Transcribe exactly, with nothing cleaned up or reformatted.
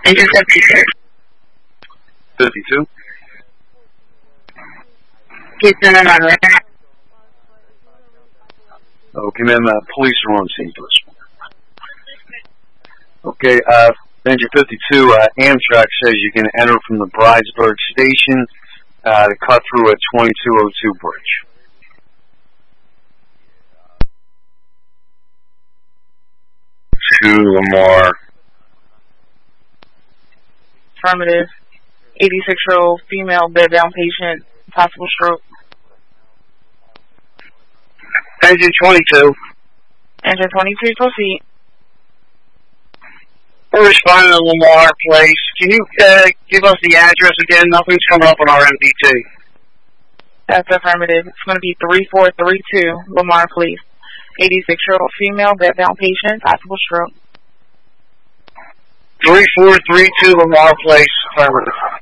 Engine fifty-two. fifty-two. Houston and on radar. Okay, ma'am, uh, police are on scene for this one. Okay, uh, Engine fifty-two, uh, Amtrak says you can enter from the Bridesburg station, uh, to cut through at twenty-two oh two bridge. To Lamar. Affirmative. eighty-six-year-old female bed-bound patient, possible stroke. Engine twenty-two. Engine twenty-two, proceed. We're responding to Lamar Place. Can you uh, give us the address again? Nothing's coming up on our M D T. That's affirmative. It's going to be three four three two, Lamar Place. eighty-six-year-old female bed-bound patient, possible stroke. three four three two Lamar Place, affirmative.